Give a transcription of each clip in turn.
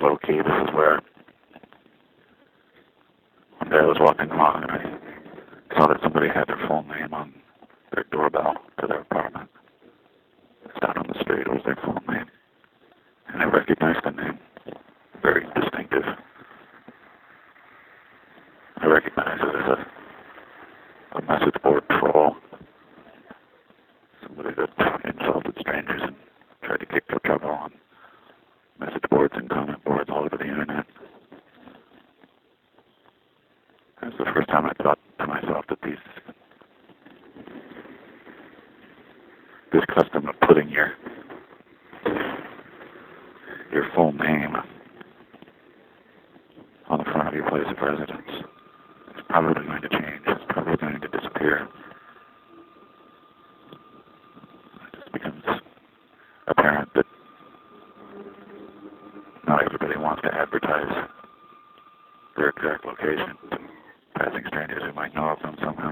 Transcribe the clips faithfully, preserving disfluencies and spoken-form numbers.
low key. This is where one day I was walking along and I saw that somebody had their full name on their doorbell to their apartment. It's down on the street. It was their full name. And I recognized the name. Very distinctive. I recognized it as a, a message board troll. Somebody that insulted strangers and tried to kick their trouble on message boards and comment boards all over the internet. It was the first time I thought to myself that these this custom of putting your your full name on the front of your place of residence is probably going to change. It's probably going to disappear. It just becomes apparent that not everybody wants to advertise their exact location to passing strangers who might know of them somehow.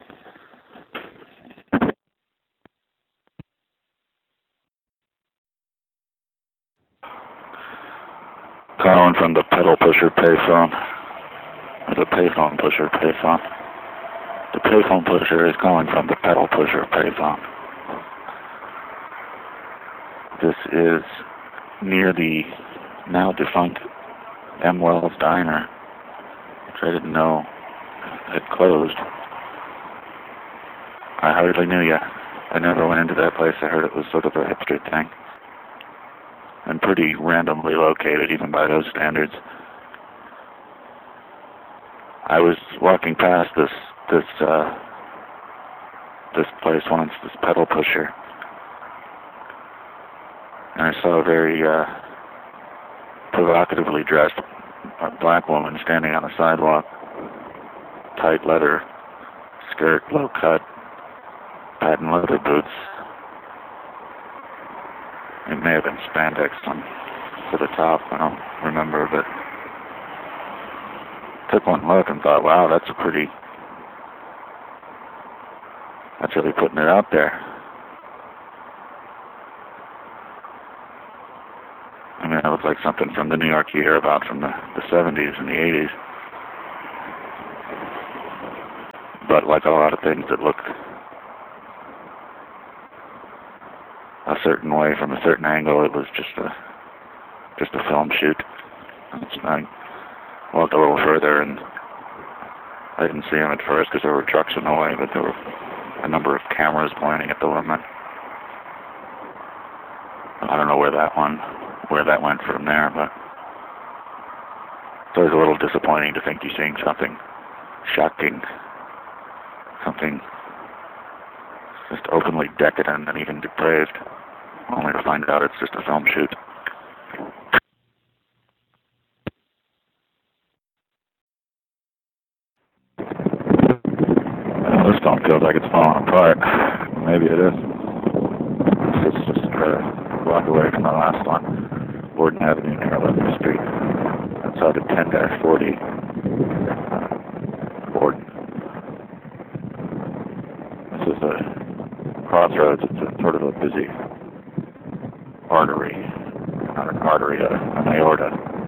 Calling from the pedal pusher payphone. Or the payphone pusher payphone. The payphone pusher is calling from the pedal pusher payphone. This is near the now defunct M. Wells Diner, which I didn't know had closed. I hardly knew you. I never went into that place. I heard it was sort of a hipster thing. And pretty randomly located, even by those standards. I was walking past this this uh, this place once, this pedal pusher, and I saw a very uh, provocatively dressed black woman standing on the sidewalk, tight leather skirt, low cut, patent leather boots. It may have been spandex on to the top, I don't remember, but took one look and thought, wow, that's a pretty, that's really putting it out there. I mean, it looks like something from the New York you hear about from the, the seventies and the eighties. But like a lot of things that look a certain way from a certain angle, it was just a just a film shoot. I walked a little further and I didn't see him at first because there were trucks in the way, but there were a number of cameras pointing at the woman. I don't know where that one, where that went from there, but it's always a little disappointing to think you're seeing something shocking, something just openly decadent and even depraved, only to find out it's just a film shoot. Well, this film feels like it's falling apart. Maybe it is. It's just a block away from the last one, Borden Avenue near eleventh Street, outside of ten dash forty, uh, Borden. This is a crossroads. It's a sort of a busy artery, not an artery, a, an aorta.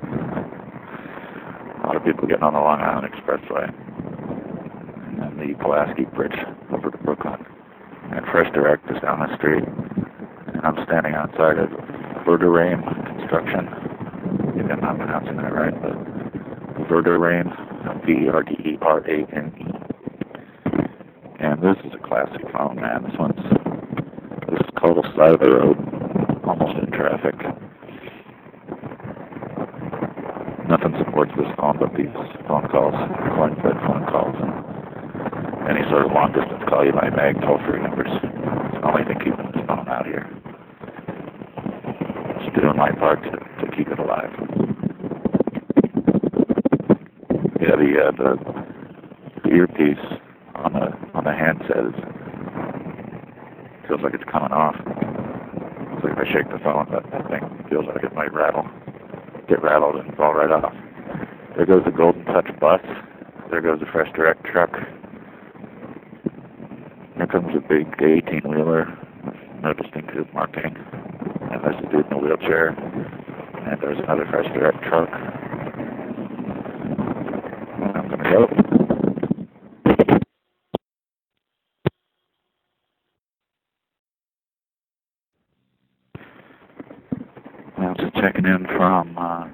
A lot of people getting on the Long Island Expressway, and then the Pulaski Bridge over to Brooklyn. And Fresh Direct is down the street, and I'm standing outside of Verderame Construction. Maybe I'm not pronouncing that right, but Verderame, V E R D E R A N E. And this is a classic phone, man. This one's, this is called the side of the road, almost in traffic. Nothing supports this phone but these phone calls, coin-fed phone calls, and any sort of long-distance call you might make, toll-free numbers. It's the only thing keeping this phone out here. Just doing my part to, to keep it alive. Yeah, the, uh, the, the earpiece on the on the handset is, feels like it's coming off. It's like if I shake the phone, that, that thing feels like it might rattle, get rattled and fall right off. There goes the Golden Touch bus. There goes the Fresh Direct truck. Here comes a big eighteen-wheeler with no distinctive marking. And there's a dude in a wheelchair. And there's another Fresh Direct truck. And I'm gonna go. I'm just checking in from uh,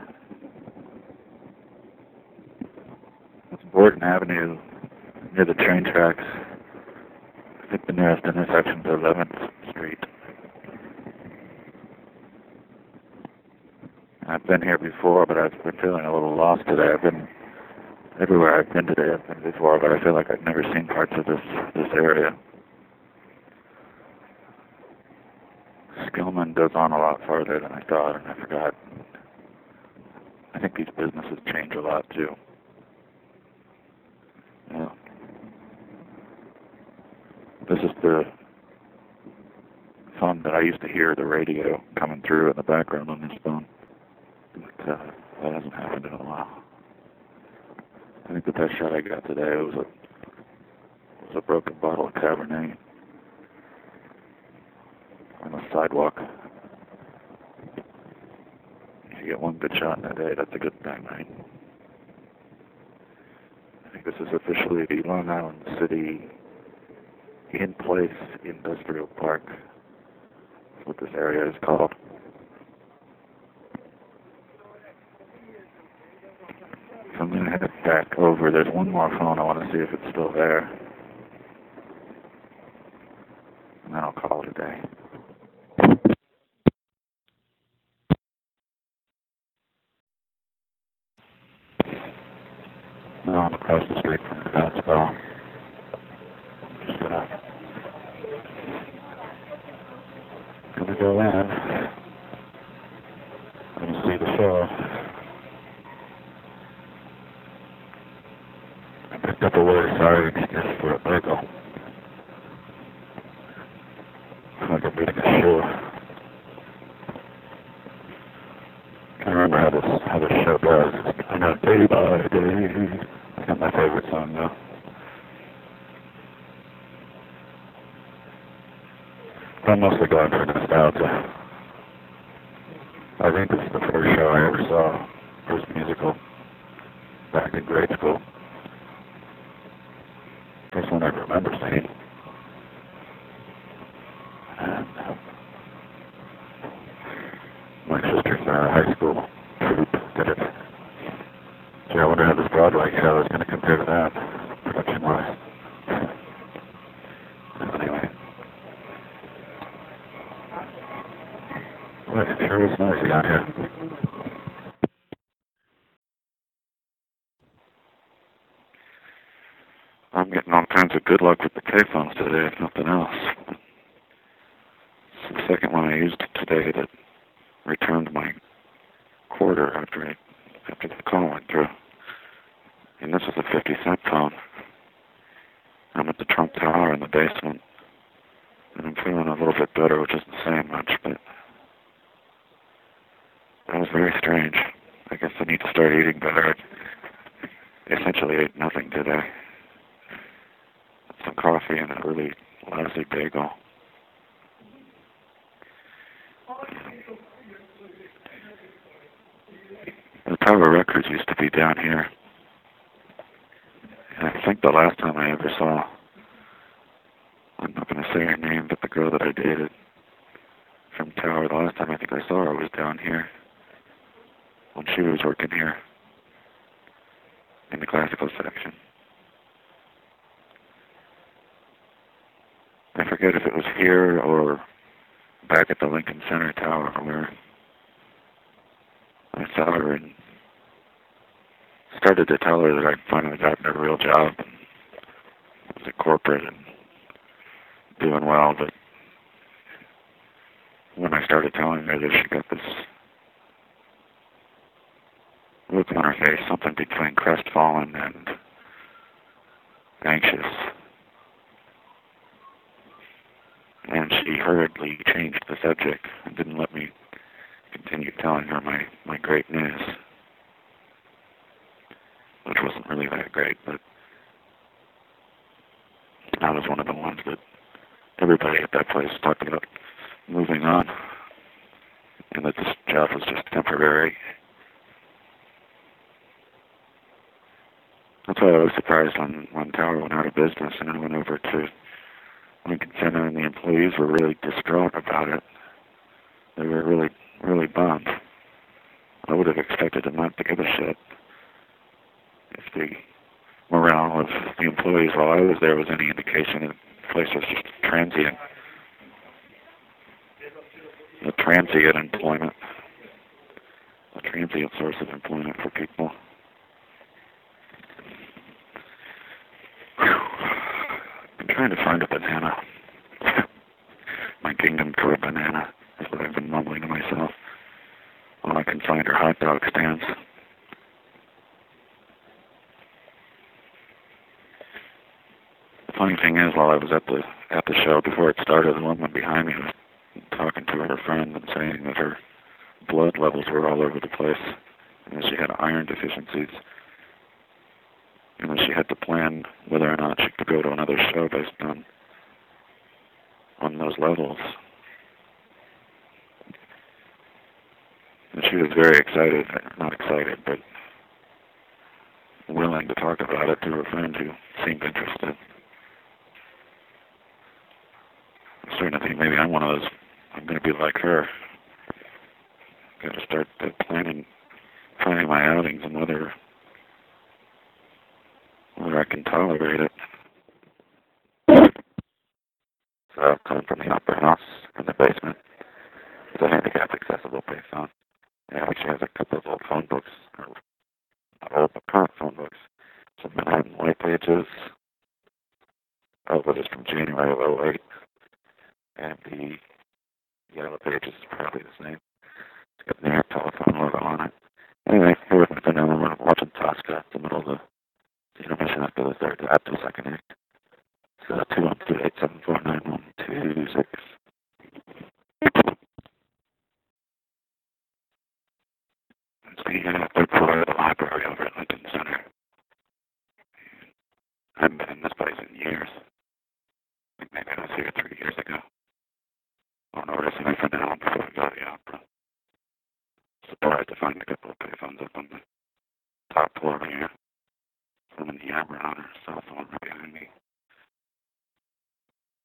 Borden Avenue near the train tracks. I think the nearest intersection is eleventh Street. I've been here before, but I've been feeling a little lost today. I've been everywhere I've been today. I've been before, but I feel like I've never seen parts of this this area. Skillman goes on a lot farther than I thought, and I forgot. I think these businesses change a lot too. Yeah. This is the phone that I used to hear the radio coming through in the background on this phone. But uh, that hasn't happened in a while. I think the best shot I got today was a was a broken bottle of Cabernet on the sidewalk. If you get one good shot in a day, that's a good thing, right? I think this is officially the Long Island City In Place Industrial Park. That's what this area is called. So I'm going to head back over. There's one more phone. I want to see if it's still there. And then I'll call it a day. Now I'm across the street from the Godspell. Just gonna, gonna go in. Gonna see the show. I picked up a really sorry excuse for a bagel. Like I'm reading a show. I can't remember how this how this show goes. It's kind of day by day. It's not my favorite song though. I'm mostly going for nostalgia. I think this is the first show I ever saw, first musical, back in grade school. First one I remember seeing. And uh, my sister's uh, high school troupe did it. Gee, I wonder how this Broadway show is going to compare to that, production-wise. Anyway. Well, it sure was noisy out here. I'm getting all kinds of good luck with the payphones today, if nothing else. It's the second one I used today that returned my quarter after I, after the call went through. And this is a fifty cent phone. I'm at the Trump Tower in the basement, and I'm feeling a little bit better, which isn't saying much, but that was very strange. I guess I need to start eating better. I essentially ate nothing today. Some coffee and a really lousy bagel. The Tower Records used to be down here. And I think the last time I ever saw, I'm not going to say her name, but the girl that I dated from Tower, the last time I think I saw her was down here when she was working here in the classical section. I forget if it was here or back at the Lincoln Center Tower where I saw her and started to tell her that I'd finally gotten a real job and was at corporate and doing well, but when I started telling her that she got this look on her face, something between crestfallen and anxious, and she hurriedly changed the subject and didn't let me continue telling her my, my great news, which wasn't really that great, but I was one of the ones that everybody at that place talked about moving on. and that this job was just temporary. That's why I was surprised when, when Tower went out of business and I went over to Lincoln Center, and the employees were really distraught about it. They were really, really bummed. I would have expected them not to give a shit if the morale of the employees while I was there was any indication that the place was just transient. A transient employment. A transient source of employment for people. I'm trying to find a banana. My kingdom for a banana is what I've been mumbling to myself. All I can find are hot dog stands. The funny thing is, while I was at the at the show before it started, the woman behind me was talking to her friend and saying that her blood levels were all over the place, and that she had iron deficiencies, and that she had to plan whether or not she could go to another show based on on those levels. And she was very excited, not excited, but willing to talk about it to her friend who seemed interested. I'm starting to think maybe I'm one of those, I'm going to be like her. Got to start uh, planning, planning my outings and whether, whether I can tolerate it. So, coming from the Opera House in the basement, it's a handicap accessible payphone. It actually has a couple of old phone books, or not old, but current phone books. Some Manhattan White Pages. Oh, but it's from January of oh eight. And the Yellow Pages is probably the same. It's got the New York Telephone logo on it. Anyway, here with me for now, we're watching Tosca at the middle of the intermission after the third, after the second act. So two one two eight seven four nine one two six. It's the uh, third floor of the library over at Lincoln Center. I haven't been in this place in years. I think maybe I was here three years ago. I don't know where to see me for now before we go to the opera. Surprised to find a couple of payphones up on the top floor here. One in the Yammer on her cell phone right behind me.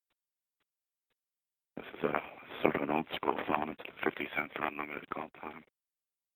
This is a sort of an old school phone. It's a fifty cent phone number to call time.